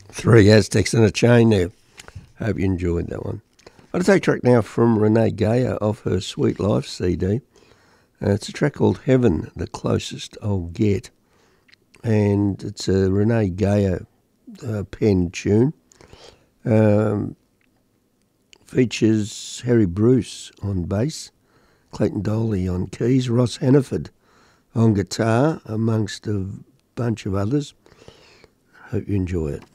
Three Aztecs in a chain there. Hope you enjoyed that one. I'll take a track now from Renee Gaia off her Sweet Life CD. It's a track called Heaven, the Closest I'll Get. And it's a Renee Gaia pen tune. Features Harry Bruce on bass, Clayton Doley on keys, Ross Hannaford on guitar, amongst a bunch of others. Hope you enjoy it.